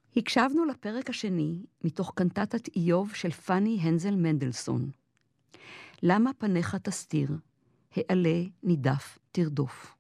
הקשבנו לפרק השני מתוך קנטטת איוב של פאני הנזל מנדלסון. למה פניך תסתיר, העלה נידף תרדוף.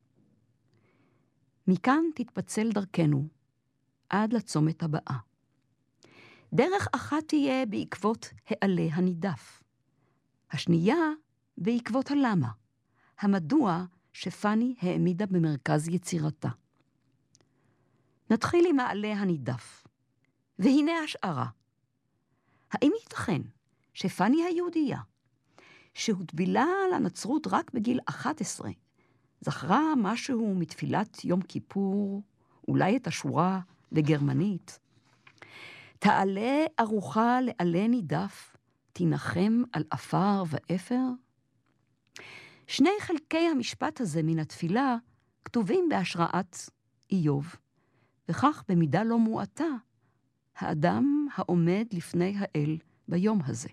מכאן תתפצל דרכנו עד לצומת הבאה. דרך אחת תהיה בעקבות העלה הנידף. השנייה בעקבות הלמה, המדוע שפאני העמידה במרכז יצירתה. נתחיל עם העלה הנידף. והנה השערה. האם ייתכן שפאני היהודייה, שהוטבילה לנצרות רק בגיל 11, זכרה משהו מתפילת יום כיפור, אולי את השורה בגרמנית, תעלה ארוחה לעלה נידף, תנחם על אפר ואפר? שני חלקי המשפט הזה מן התפילה כתובים בהשראת איוב, וכך במידה לא מועטה, האדם העומד לפני האל ביום הזה.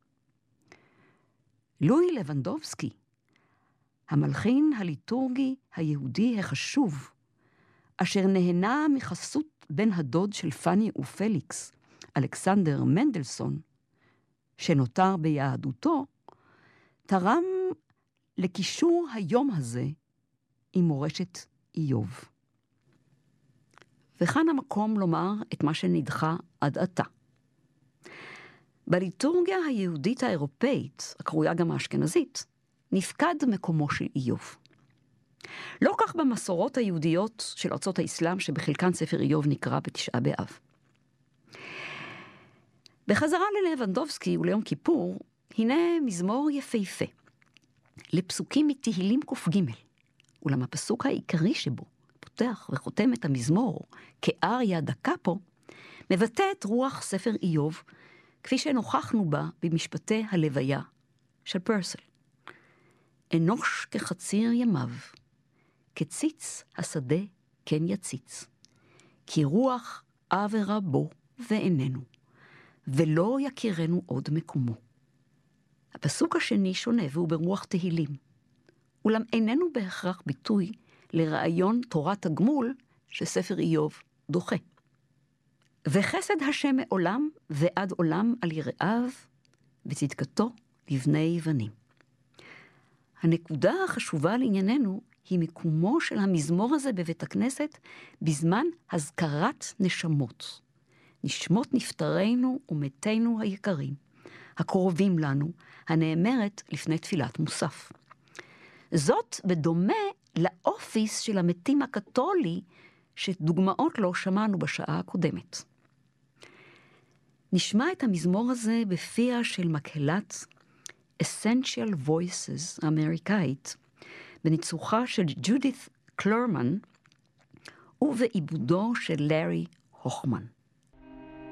לואי לבנדובסקי, המלחין הליטורגי היהודי החשוב, אשר נהנה מחסות בן הדוד של פאני ופליקס, אלכסנדר מנדלסון, שנותר ביהדותו, תרם לקישור היום הזה עם מורשת איוב. וכאן המקום לומר את מה שנדחה עד עתה. בליטורגיה היהודית האירופאית, הקרויה גם האשכנזית, נפקד מקומו של איוב. לא כך במסורות היהודיות של ארצות האסלאם, שבחלקן ספר איוב נקרא בתשעה באב. בחזרה ללבנדובסקי וליום כיפור, הנה מזמור יפהפה, לפסוקים מתהילים ק"ג, אולם הפסוק העיקרי שבו, פותח וחותם את המזמור כאריה דקאפו, מבטא את רוח ספר איוב, כפי שנוכחנו בה במשפטי הלוויה של פרסל. אנוש כחציר ימיו, כציץ השדה כן יציץ, כי רוח עברה בו ואיננו, ולא יכירנו עוד מקומו. הפסוק השני שונה והוא ברוח תהילים, אולם איננו בהכרח ביטוי לרעיון תורת הגמול שספר איוב דוחה. וחסד השם מעולם ועד עולם על יראיו, וצדקתו לבני בנים. הנקודה החשובה לענייננו היא מיקומו של המזמור הזה בבית הכנסת בזמן הזכרת נשמות. נשמות נפטרינו ומתינו היקרים, הקרובים לנו, הנאמרת לפני תפילת מוסף. זאת בדומה לאופיס של המתים הקתולי, שדוגמאות לו שמענו בשעה הקודמת. נשמע את המזמור הזה בפיה של מקהלת Essential Voices האמריקאית, בניצוחה של ג'ודית קלרמן ובעיבודו של לארי הוכמן.